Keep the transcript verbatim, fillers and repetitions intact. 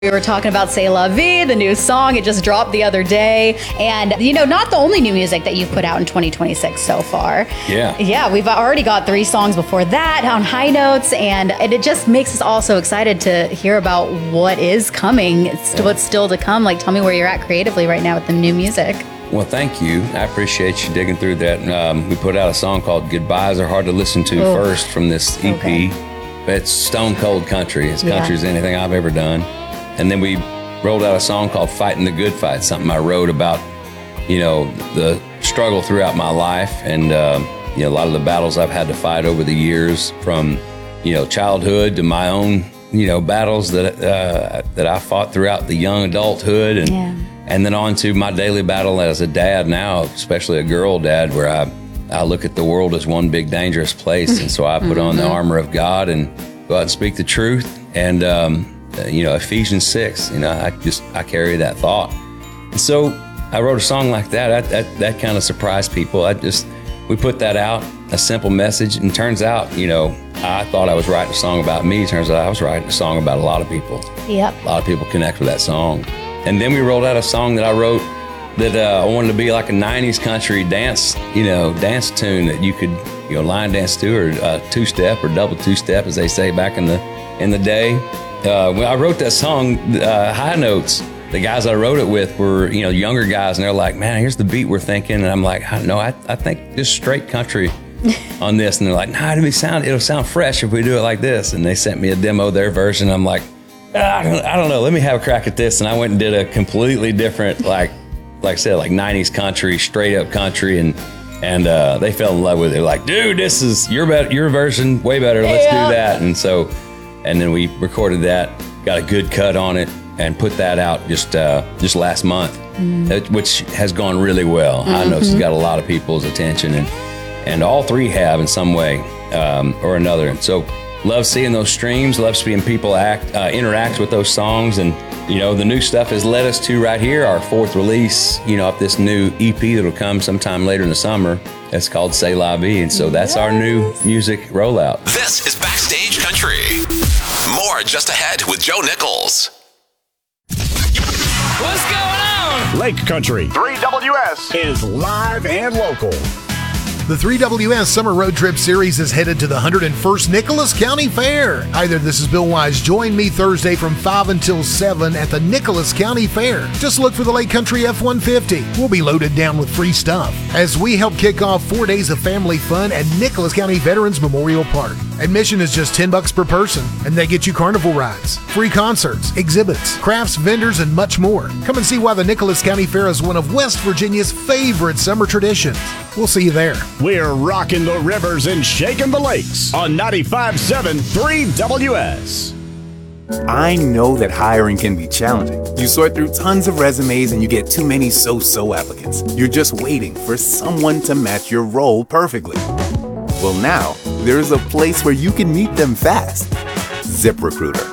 We were talking about C'est La Vie, the new song. It just dropped the other day. And, you know, not the only new music that you've put out in twenty twenty-six so far. Yeah. Yeah, we've already got three songs before that on High Notes. And, and it just makes us all so excited to hear about what is coming, yeah. what's still to come. Like, tell me where you're at creatively right now with the new music. Well, thank you. I appreciate you digging through that. Um, we put out a song called Goodbyes Are Hard to Listen to oh. first from this E P. Okay. It's stone cold country. As country as yeah. anything I've ever done. And then we rolled out a song called Fighting the Good Fight, something I wrote about, you know, the struggle throughout my life and, um, you know, a lot of the battles I've had to fight over the years from, you know, childhood to my own, you know, battles that uh, that I fought throughout the young adulthood and yeah. and then on to my daily battle as a dad now, especially a girl dad, where I, I look at the world as one big dangerous place. And so I put mm-hmm. on the armor of God and go out and speak the truth. And, um, Uh, you know, Ephesians six, you know, I just, I carry that thought. And so I wrote a song like that. That, that, that kind of surprised people. I just, we put that out, a simple message, and turns out, you know, I thought I was writing a song about me. Turns out I was writing a song about a lot of people. Yep. A lot of people connect with that song. And then we rolled out a song that I wrote that uh, I wanted to be like a nineties country dance, you know, dance tune that you could, you know, line dance to, or uh, two-step or double two-step, as they say back in the, in the day. Uh, when I wrote that song, uh, High Notes, the guys I wrote it with were, you know, younger guys, and they're like, man, here's the beat we're thinking. And I'm like, no, I, I think just straight country on this. And they're like, nah, it'll, be sound, it'll sound fresh if we do it like this. And they sent me a demo, their version. I'm like, ah, I, don't, I don't know, let me have a crack at this. And I went and did a completely different, like, like I said, like nineties country, straight up country. And and uh, they fell in love with it. They're like, dude, this is your, be- your version, way better. Let's yeah. do that. And so... And then we recorded that, got a good cut on it, and put that out just uh, just last month, mm-hmm. which has gone really well. Mm-hmm. I know it's got a lot of people's attention, and and all three have in some way um, or another. And so, love seeing those streams, love seeing people act uh, interact with those songs, and you know the new stuff has led us to right here, our fourth release. You know, of this new E P that'll come sometime later in the summer. It's called C'est La Vie, and so that's yes. our new music rollout. This is Backstage Country. More just ahead with Joe Nichols. What's going on? Lake Country three W S is live and local. The three W S Summer Road Trip Series is headed to the one hundred first Nicholas County Fair. Hi there, this is Bill Wise. Join me Thursday from five until seven at the Nicholas County Fair. Just look for the Lake Country F one fifty. We'll be loaded down with free stuff as we help kick off four days of family fun at Nicholas County Veterans Memorial Park. Admission is just ten bucks per person, and they get you carnival rides, free concerts, exhibits, crafts, vendors, and much more. Come and see why the Nicholas County Fair is one of West Virginia's favorite summer traditions. We'll see you there. We're rocking the rivers and shaking the lakes on ninety-five point seven three W S. I know that hiring can be challenging. You sort through tons of resumes and you get too many so-so applicants. You're just waiting for someone to match your role perfectly. Well, now, there's a place where you can meet them fast. ZipRecruiter.